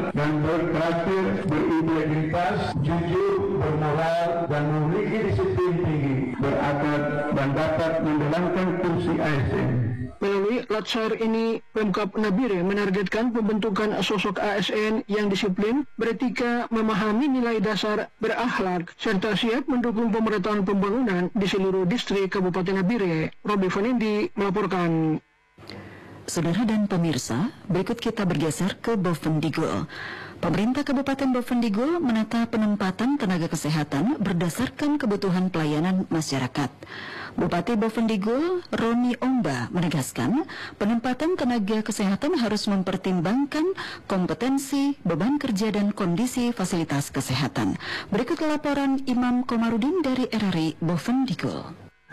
dan berkarakter, berintegritas, jujur, bermoral, dan memiliki disiplin tinggi, berakhlak, dan dapat menjalankan fungsi ASN. Melalui Latsar ini, Pemkab Nabire menargetkan pembentukan sosok ASN yang disiplin, beretika, memahami nilai dasar, berakhlak, serta siap mendukung pemerataan pembangunan di seluruh distrik Kabupaten Nabire. Robi Vanindi melaporkan. Saudara dan pemirsa, berikut kita bergeser ke Bovendigul. Pemerintah Kabupaten Bovendigul menata penempatan tenaga kesehatan berdasarkan kebutuhan pelayanan masyarakat. Bupati Bovendigul, Roni Omba, menegaskan penempatan tenaga kesehatan harus mempertimbangkan kompetensi, beban kerja, dan kondisi fasilitas kesehatan. Berikut laporan Imam Komarudin dari RRI Bovendigul.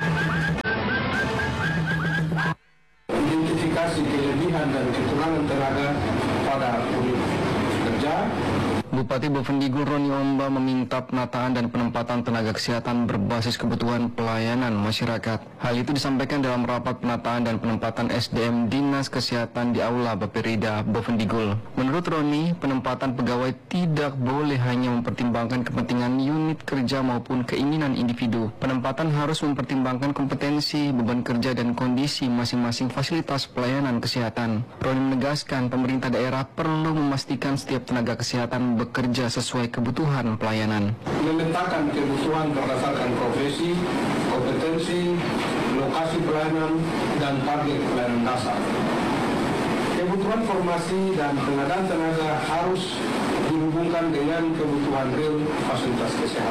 Identifikasi kelebihan dan kekurangan tenaga pada unit kerja. Bupati Bovendigul Roni Omba meminta penataan dan penempatan tenaga kesehatan berbasis kebutuhan pelayanan masyarakat. Hal itu disampaikan dalam rapat penataan dan penempatan SDM Dinas Kesehatan di Aula Bapirida Bovendigul. Menurut Roni, penempatan pegawai tidak boleh hanya mempertimbangkan kepentingan unit kerja maupun keinginan individu. Penempatan harus mempertimbangkan kompetensi, beban kerja, dan kondisi masing-masing fasilitas pelayanan kesehatan. Roni menegaskan pemerintah daerah perlu memastikan setiap tenaga kesehatan bekerja sesuai kebutuhan pelayanan. Memetakan kebutuhan berdasarkan profesi, kompetensi, lokasi pelayanan, dan target pelayanan dasar. Kebutuhan formasi dan pengadaan tenaga harus dihubungkan dengan kebutuhan real fasilitas kesehatan.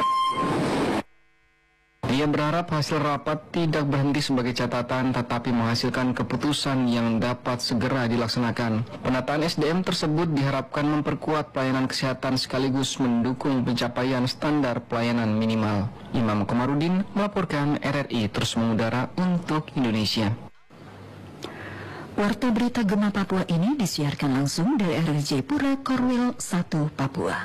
Dia berharap hasil rapat tidak berhenti sebagai catatan, tetapi menghasilkan keputusan yang dapat segera dilaksanakan. Penataan SDM tersebut diharapkan memperkuat pelayanan kesehatan sekaligus mendukung pencapaian standar pelayanan minimal. Imam Komarudin melaporkan RRI terus mengudara untuk Indonesia. Warta berita Gema Papua ini disiarkan langsung dari RRI Jayapura Korwil 1 Papua.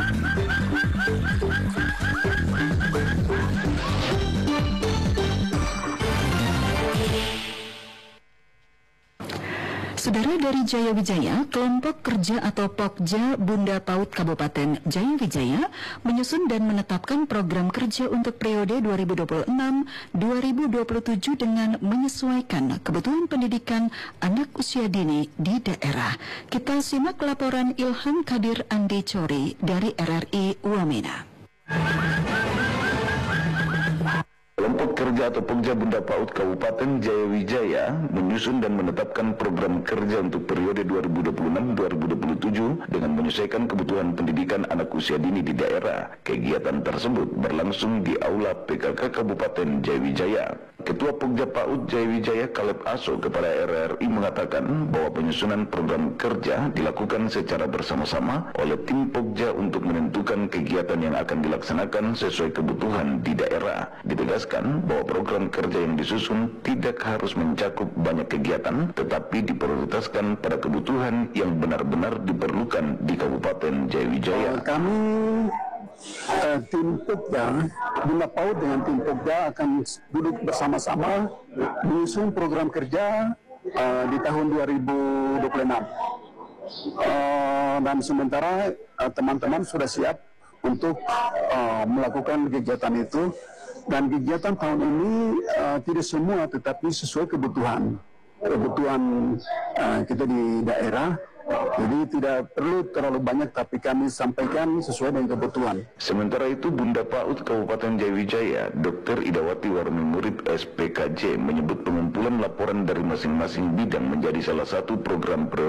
Saudara, dari Jayawijaya, kelompok kerja atau Pokja Bunda Paut Kabupaten Jayawijaya menyusun dan menetapkan program kerja untuk periode 2026-2027 dengan menyesuaikan kebutuhan pendidikan anak usia dini di daerah. Kita simak laporan Ilham Kadir Andi Cori dari RRI Wamena. Kelompok kerja atau Pokja Bunda Paut Kabupaten Jayawijaya menyusun dan menetapkan program kerja untuk periode 2026-2027 dengan menyesuaikan kebutuhan pendidikan anak usia dini di daerah. Kegiatan tersebut berlangsung di Aula PKK Kabupaten Jayawijaya. Ketua Pokja PAUD Jayawijaya Kaleb Aso kepada RRI mengatakan bahwa penyusunan program kerja dilakukan secara bersama-sama oleh tim Pokja untuk menentukan kegiatan yang akan dilaksanakan sesuai kebutuhan di daerah. Ditegaskan bahwa program kerja yang disusun tidak harus mencakup banyak kegiatan, tetapi diprioritaskan pada kebutuhan yang benar-benar diperlukan di Kabupaten Jayawijaya. Kami tim Pokja Bunda Paut dengan tim Pokja akan duduk bersama-sama menyusun program kerja di tahun 2026. Dan sementara teman-teman sudah siap untuk melakukan kegiatan itu. Dan kegiatan tahun ini tidak semua, tetapi sesuai kebutuhan kita di daerah. Jadi tidak perlu terlalu banyak, tapi kami sampaikan sesuai dengan kebutuhan. Sementara itu, Bunda PAUD Kabupaten Jayawijaya, Dr. Idawati Warmi Murid SPKJ, menyebut pengumpulan laporan dari masing-masing bidang menjadi salah satu program prioritas